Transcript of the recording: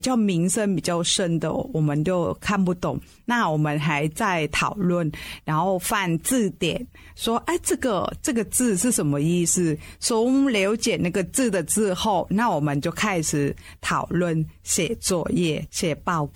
叫名声比较深的我们就看不懂，那我们还在讨论，然后翻字典说这个字是什么意思，从了解那个字的字后，那我们就开始讨论写作业写报